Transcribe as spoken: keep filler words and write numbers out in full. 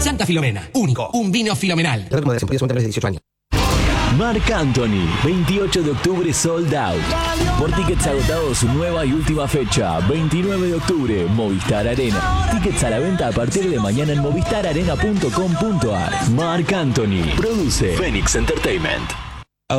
Santa Filomena, único, un vino filomenal. dieciocho años. Marc Anthony, veintiocho de octubre sold out. Por tickets agotados, su nueva y última fecha, veintinueve de octubre, Movistar Arena. Tickets a la venta a partir de mañana en movistar arena punto com punto ar. Marc Anthony, produce Phoenix Entertainment.